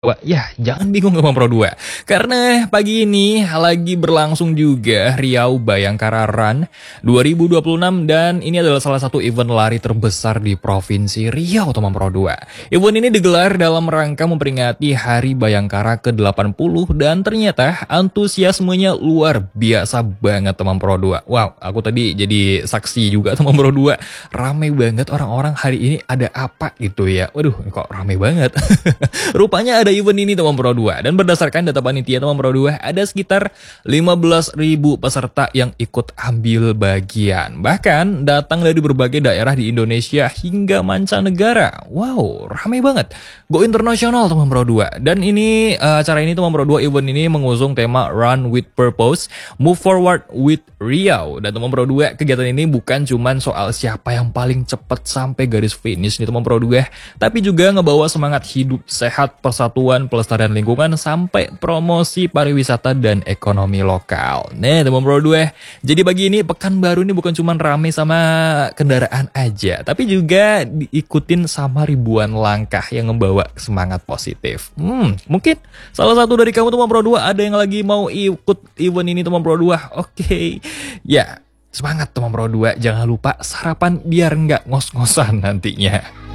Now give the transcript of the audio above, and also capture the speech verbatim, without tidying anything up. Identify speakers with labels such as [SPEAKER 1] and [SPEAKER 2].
[SPEAKER 1] Wah, ya, jangan bingung sama Pro dua. Karena pagi ini lagi berlangsung juga Riau Bayangkara Run dua ribu dua puluh enam dan ini adalah salah satu event lari terbesar di Provinsi Riau, teman Pro dua. Event ini digelar dalam rangka memperingati Hari Bayangkara ke delapan puluh dan ternyata antusiasmenya luar biasa banget, teman Pro dua. Wow, aku tadi jadi saksi juga, teman Pro dua. Rame banget orang-orang hari ini, ada apa gitu ya. Waduh, kok rame banget. Rupanya ada event ini, teman Pro dua, dan berdasarkan data panitia, teman Pro dua, ada sekitar lima belas ribu peserta yang ikut ambil bagian. Bahkan datang dari berbagai daerah di Indonesia hingga mancanegara. Wow, ramai banget. Go internasional, teman Pro dua. Dan ini uh, acara ini, teman Pro dua, event ini mengusung tema Run with Purpose, Move Forward with Riau. Dan teman Pro dua, kegiatan ini bukan cuman soal siapa yang paling cepat sampai garis finish nih, teman Pro dua, tapi juga ngebawa semangat hidup sehat, persatuan, pelestarian lingkungan, sampai promosi pariwisata dan ekonomi lokal. Nih, teman Pro dua, jadi pagi ini Pekanbaru ini bukan cuma rame sama kendaraan aja, tapi juga diikutin sama ribuan langkah yang membawa semangat positif. Hmm, mungkin salah satu dari kamu, teman Pro dua, ada yang lagi mau ikut event ini, teman Pro dua. Oke, ya, semangat teman Pro dua, jangan lupa sarapan biar nggak ngos-ngosan nantinya.